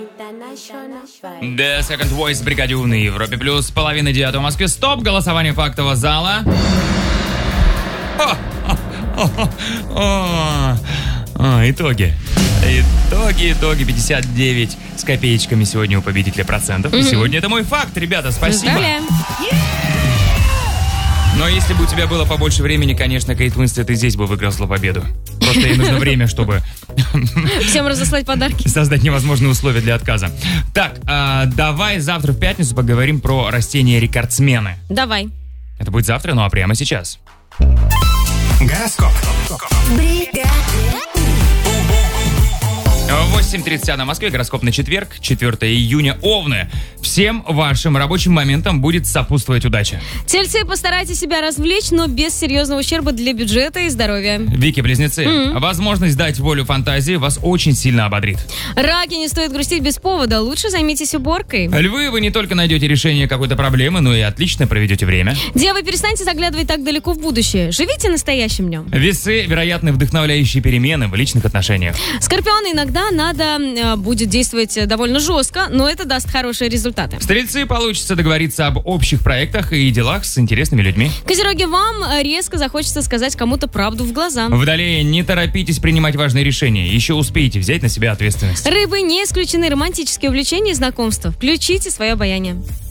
The Second Voice, Бригаде У на Европе Плюс, 8:30 в Москве. Стоп, голосование фактового зала. Итоги. Итоги 59 с копеечками сегодня у победителя процентов. И сегодня это мой факт, ребята, спасибо. Но если бы у тебя было побольше времени, конечно, Кейт Уинслет и здесь бы выиграла победу. Просто ей нужно время, чтобы... Всем разослать подарки. Создать невозможные условия для отказа. Так, давай завтра в пятницу поговорим про растения-рекордсмены. Давай. Это будет завтра, ну а прямо сейчас. Гороскоп. 8:30 на Москве, гороскоп на четверг, 4 июня, Овны. Всем вашим рабочим моментам будет сопутствовать удача. Тельцы, постарайтесь себя развлечь, но без серьезного ущерба для бюджета и здоровья. Вики-близнецы, возможность дать волю фантазии вас очень сильно ободрит. Раки, не стоит грустить без повода, лучше займитесь уборкой. Львы, вы не только найдете решение какой-то проблемы, но и отлично проведете время. Девы, перестаньте заглядывать так далеко в будущее, живите настоящим днем. Весы, вероятны вдохновляющие перемены в личных отношениях. Скорпионы, иногда надо будет действовать довольно жестко, но это даст хорошие результаты. Стрельцы, получится договориться об общих проектах и делах с интересными людьми. Козероги, вам резко захочется сказать кому-то правду в глаза. Водолеи, не торопитесь принимать важные решения, еще успеете взять на себя ответственность. Рыбы, не исключены романтические увлечения и знакомства. Включите свое обаяние.